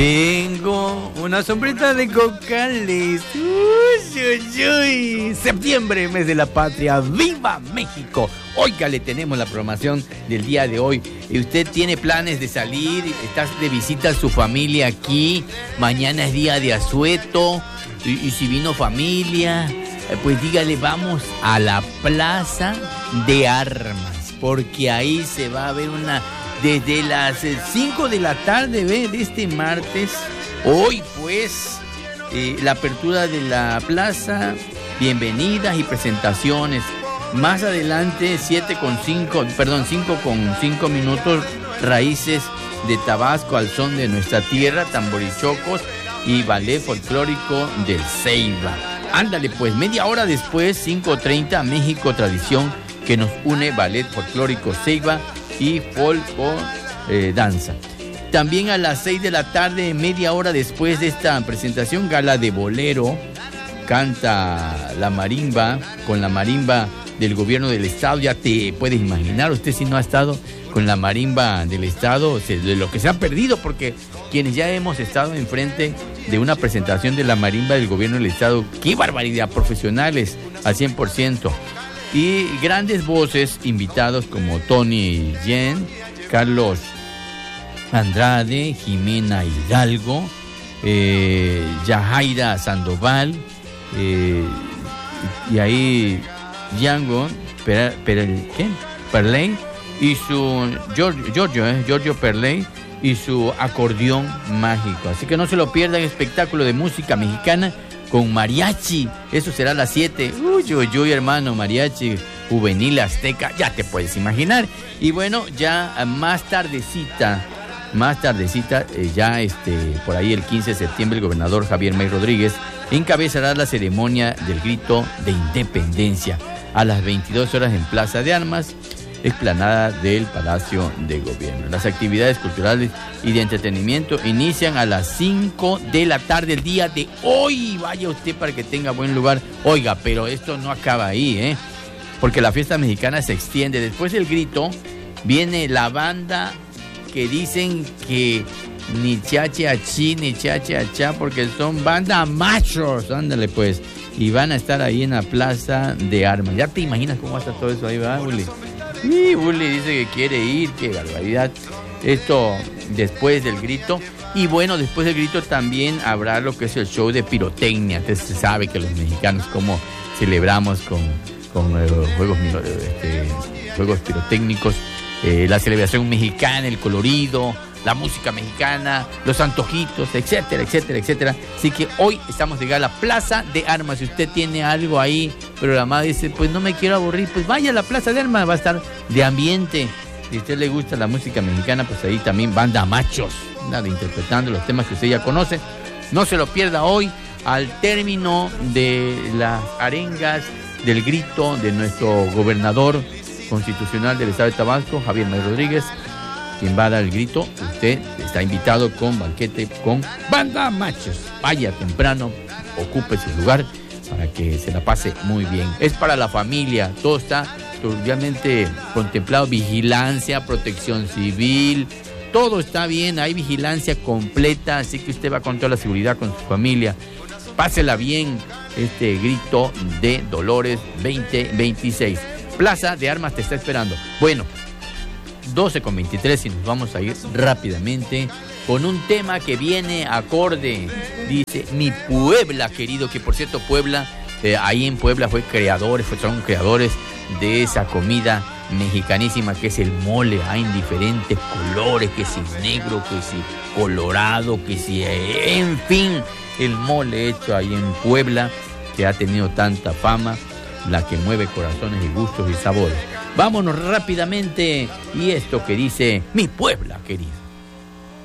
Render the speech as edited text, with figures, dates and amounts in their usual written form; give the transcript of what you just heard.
Tengo una sombrita de cocales. Uy, uy, uy. Septiembre, mes de la patria. ¡Viva México! Oiga, le tenemos la programación del día de hoy. ¿Usted tiene planes de salir? ¿Estás de visita a su familia aquí? Mañana es día de asueto. Y si vino familia, pues dígale, vamos a la Plaza de Armas. Porque ahí se va a ver desde las 5 de la tarde de este martes, hoy pues, la apertura de la plaza, bienvenidas y presentaciones. Más adelante, 5:05 minutos, raíces de Tabasco al son de nuestra tierra, tamborichocos y ballet folclórico del Ceiba. Ándale pues, media hora después, 5:30, México Tradición, que nos une ballet folclórico Ceiba y folco danza. También a las 6 de la tarde, media hora después de esta presentación, gala de bolero, canta la marimba, con la marimba del gobierno del estado. Ya te puedes imaginar, usted si no ha estado con la marimba del estado, de lo que se ha perdido, porque quienes ya hemos estado enfrente de una presentación de la marimba del gobierno del estado, ¡qué barbaridad! Profesionales al 100%. Y grandes voces invitados como Tony Yen, Carlos Andrade, Jimena Hidalgo, Yajaira Sandoval, y ahí Django Perley y su Giorgio Perley y su acordeón mágico. Así que no se lo pierdan, espectáculo de música mexicana con mariachi. Eso será a las 7. Uy, hermano, mariachi juvenil azteca, ya te puedes imaginar. Y bueno, ya más tardecita, ya por ahí el 15 de septiembre, el gobernador Javier May Rodríguez encabezará la ceremonia del grito de independencia a las 22 horas en Plaza de Armas, explanada del Palacio de Gobierno. Las actividades culturales y de entretenimiento inician a las 5 de la tarde el día de hoy. Vaya usted para que tenga buen lugar. Oiga, pero esto no acaba ahí, porque la fiesta mexicana se extiende. Después del grito viene la banda que dicen que ni chache achí, ni chache achá, porque son banda machos. Ándale pues. Y van a estar ahí en la Plaza de Armas. Ya te imaginas cómo va a estar todo eso ahí, ¿verdad, Uli? Y Uli dice que quiere ir, qué barbaridad. Esto después del grito. Y bueno, después del grito también habrá lo que es el show de pirotecnia. Entonces se sabe que los mexicanos cómo celebramos con juegos pirotécnicos, la celebración mexicana, el colorido, la música mexicana, los antojitos, etcétera, etcétera, etcétera. Así que hoy estamos llegando a la Plaza de Armas. Si usted tiene algo ahí programado y dice, pues no me quiero aburrir, pues vaya a la Plaza de Armas, va a estar de ambiente. Si a usted le gusta la música mexicana, pues ahí también banda machos, interpretando los temas que usted ya conoce. No se lo pierda hoy, al término de las arengas del grito de nuestro gobernador constitucional del estado de Tabasco, Javier May Rodríguez, quien va a dar el grito. Usted está invitado con banquete con banda machos. Vaya temprano, ocupe su lugar para que se la pase muy bien. Es para la familia, todo está totalmente contemplado, vigilancia, protección civil, todo está bien, hay vigilancia completa, así que usted va con toda la seguridad con su familia. Pásela bien, este grito de Dolores 2026. Plaza de Armas te está esperando. Bueno, 12:23 y nos vamos a ir rápidamente con un tema que viene acorde. Dice Mi Puebla, querido, que por cierto Puebla, ahí en Puebla son creadores de esa comida mexicanísima que es el mole. Hay en diferentes colores, que si negro, que si colorado, que si en fin, el mole hecho ahí en Puebla, que ha tenido tanta fama, la que mueve corazones y gustos y sabores. Vámonos rápidamente, y esto que dice Mi Puebla, querido.